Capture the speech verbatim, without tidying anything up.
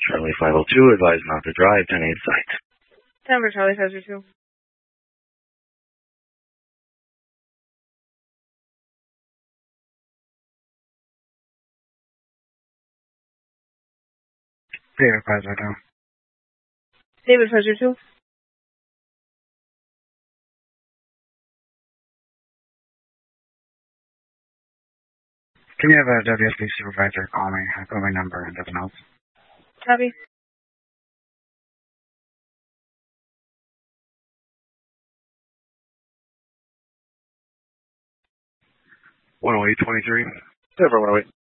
Charlie five oh two, advise not to drive, ten eight site. Denver, Charlie five oh two. David five oh two. David five oh two. Can you have a W S B supervisor call me? I put my number and nothing else. Copy. one oh eight twenty-three. Denver one oh eight.